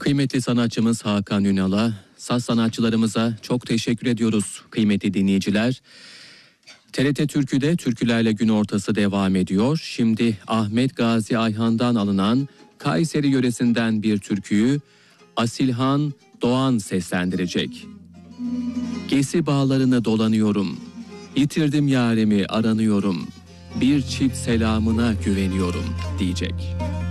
Kıymetli sanatçımız Hakan Ünal'a, saz sanatçılarımıza çok teşekkür ediyoruz kıymetli dinleyiciler. TRT Türkü'de Türkülerle Gün Ortası devam ediyor. Şimdi Ahmet Gazi Ayhan'dan alınan Kayseri yöresinden bir türküyü Asilhan Doğan seslendirecek. Gesi bağlarını dolanıyorum, yitirdim yarimi aranıyorum, bir çift selamına güveniyorum diyecek.